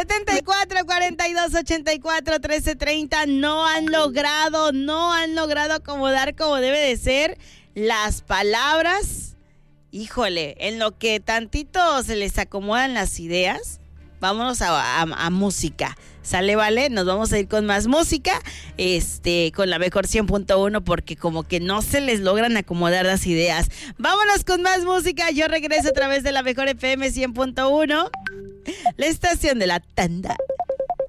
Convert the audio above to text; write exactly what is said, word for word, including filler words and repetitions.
setenta y cuatro, cuarenta y dos, ochenta y cuatro, trece, treinta. No han logrado, no han logrado acomodar como debe de ser las palabras. Híjole, en lo que tantito se les acomodan las ideas, vámonos a, a, a música. ¿Sale, vale? Nos vamos a ir con más música, este, con la mejor cien punto uno, porque como que no se les logran acomodar las ideas. Vámonos con más música. Yo regreso a través de la mejor F M cien punto uno, la estación de la tanda.